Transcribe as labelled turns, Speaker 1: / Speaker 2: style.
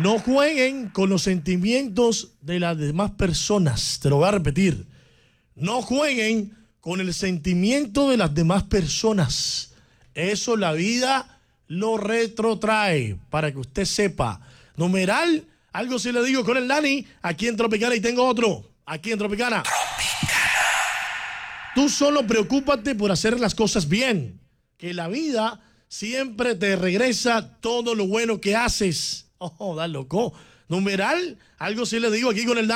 Speaker 1: No jueguen con los sentimientos de las demás personas. Te lo voy a repetir. No jueguen con el sentimiento de las demás personas. Eso la vida lo retrotrae, para que usted sepa. Numeral, algo sí le digo con el Dani, aquí en Tropicana, y tengo otro, aquí en Tropicana. Tú solo preocúpate por hacer las cosas bien, que la vida siempre te regresa todo lo bueno que haces. Oh, da loco. Numeral, algo sí le digo aquí con el Dani.